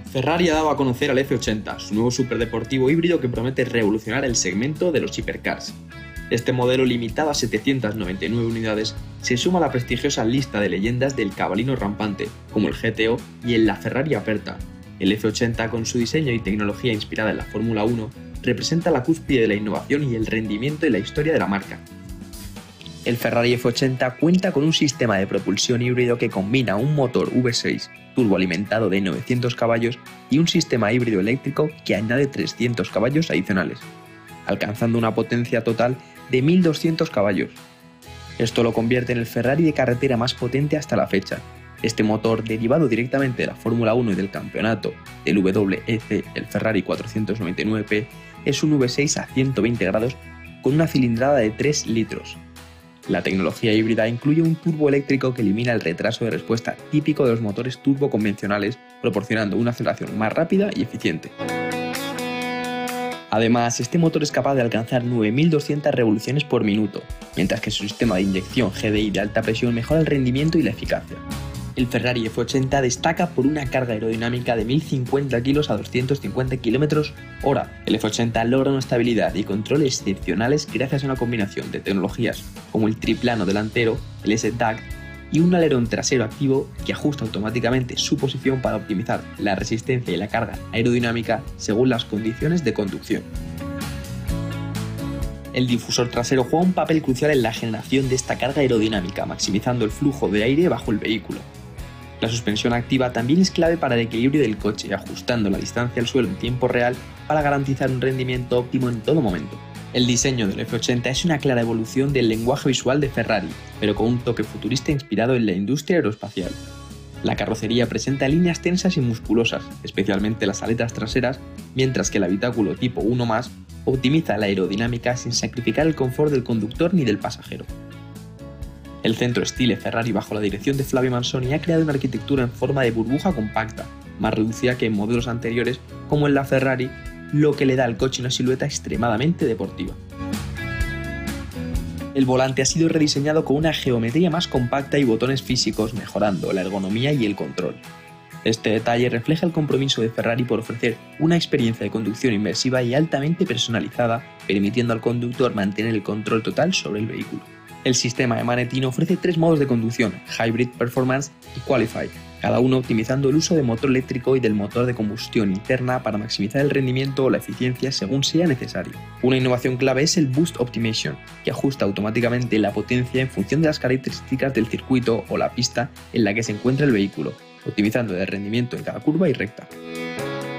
Ferrari ha dado a conocer al F80, su nuevo superdeportivo híbrido que promete revolucionar el segmento de los hipercars. Este modelo, limitado a 799 unidades, se suma a la prestigiosa lista de leyendas del cabalino rampante, como el GTO y el Ferrari Aperta. El F80, con su diseño y tecnología inspirada en la Fórmula 1, representa la cúspide de la innovación y el rendimiento en la historia de la marca. El Ferrari F80 cuenta con un sistema de propulsión híbrido que combina un motor V6 turboalimentado de 900 caballos y un sistema híbrido eléctrico que añade 300 caballos adicionales, alcanzando una potencia total de 1200 caballos. Esto lo convierte en el Ferrari de carretera más potente hasta la fecha. Este motor, derivado directamente de la Fórmula 1 y del campeonato del WEC, el Ferrari 499P, es un V6 a 120 grados con una cilindrada de 3 litros. La tecnología híbrida incluye un turbo eléctrico que elimina el retraso de respuesta típico de los motores turbo convencionales, proporcionando una aceleración más rápida y eficiente. Además, este motor es capaz de alcanzar 9.200 revoluciones por minuto, mientras que su sistema de inyección GDI de alta presión mejora el rendimiento y la eficacia. El Ferrari F80 destaca por una carga aerodinámica de 1050 kg a 250 km/h. El F80 logra una estabilidad y control excepcionales gracias a una combinación de tecnologías como el triplano delantero, el S-DAC y un alerón trasero activo que ajusta automáticamente su posición para optimizar la resistencia y la carga aerodinámica según las condiciones de conducción. El difusor trasero juega un papel crucial en la generación de esta carga aerodinámica, maximizando el flujo de aire bajo el vehículo. La suspensión activa también es clave para el equilibrio del coche, ajustando la distancia al suelo en tiempo real para garantizar un rendimiento óptimo en todo momento. El diseño del F80 es una clara evolución del lenguaje visual de Ferrari, pero con un toque futurista inspirado en la industria aeroespacial. La carrocería presenta líneas tensas y musculosas, especialmente las aletas traseras, mientras que el habitáculo tipo 1+, optimiza la aerodinámica sin sacrificar el confort del conductor ni del pasajero. El centro Stile Ferrari, bajo la dirección de Flavio Manzoni, ha creado una arquitectura en forma de burbuja compacta, más reducida que en modelos anteriores como en la Ferrari, lo que le da al coche una silueta extremadamente deportiva. El volante ha sido rediseñado con una geometría más compacta y botones físicos, mejorando la ergonomía y el control. Este detalle refleja el compromiso de Ferrari por ofrecer una experiencia de conducción inmersiva y altamente personalizada, permitiendo al conductor mantener el control total sobre el vehículo. El sistema de Manettino ofrece 3 modos de conducción: Hybrid, Performance y Qualify, cada uno optimizando el uso de motor eléctrico y del motor de combustión interna para maximizar el rendimiento o la eficiencia según sea necesario. Una innovación clave es el Boost Optimization, que ajusta automáticamente la potencia en función de las características del circuito o la pista en la que se encuentra el vehículo, optimizando el rendimiento en cada curva y recta.